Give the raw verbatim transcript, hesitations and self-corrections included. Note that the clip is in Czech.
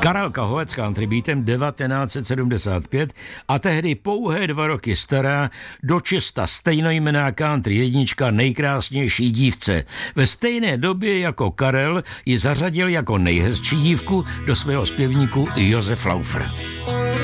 Karel Kahovec country beatem devatenáct set sedmdesát pět a tehdy pouhé dva roky stará, dočista stejnojmenná country jednička Nejkrásnější dívce. Ve stejné době jako Karel ji zařadil jako nejhezčí dívku do svého zpěvníku Josef Laufer.